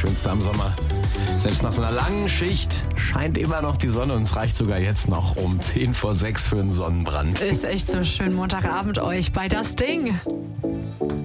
Schönste am Sommer. Selbst nach so einer langen Schicht scheint immer noch die Sonne und es reicht sogar jetzt noch um 5:10 für einen Sonnenbrand. Ist echt so schön. Montagabend euch bei Das Ding.